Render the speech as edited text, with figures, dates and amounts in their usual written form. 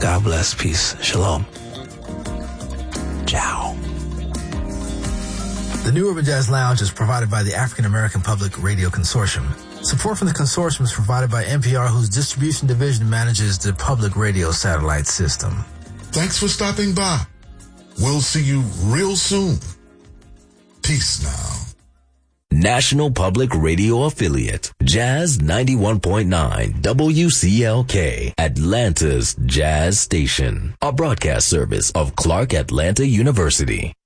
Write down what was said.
God bless. Peace. Shalom. Ciao. The New Urban Jazz Lounge is provided by the African American Public Radio Consortium. Support from the consortium is provided by NPR, whose distribution division manages the public radio satellite system. Thanks for stopping by. We'll see you real soon. Peace now. National Public Radio Affiliate, Jazz 91.9 WCLK, Atlanta's Jazz Station, a broadcast service of Clark Atlanta University.